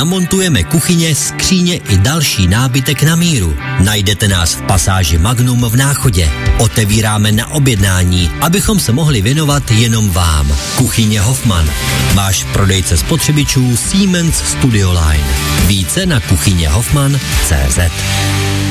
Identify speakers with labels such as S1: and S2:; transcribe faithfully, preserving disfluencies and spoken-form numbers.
S1: namontujeme kuchyně, skříně i další nábytek na míru. Najdete nás v pasáži Magnum v Náchodě. Otevíráme na objednání, abychom se mohli věnovat jenom vám. Kuchyně Hoffmann. Váš prodejce spotřebičů Siemens Studio Line. Více na kuchyně hoffmann tečka cé zet.